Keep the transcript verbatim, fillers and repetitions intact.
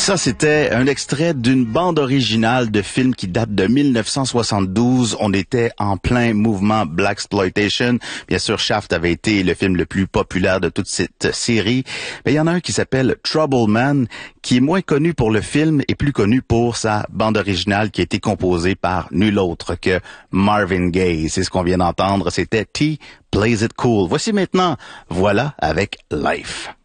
Ça, c'était un extrait d'une bande originale de film qui date de mille neuf cent soixante-douze. On était en plein mouvement Blaxploitation. Bien sûr, Shaft avait été le film le plus populaire de toute cette série. Mais il y en a un qui s'appelle Trouble Man, qui est moins connu pour le film et plus connu pour sa bande originale qui a été composée par nul autre que Marvin Gaye. C'est ce qu'on vient d'entendre. C'était T Plays It Cool. Voici maintenant Voilà avec Life.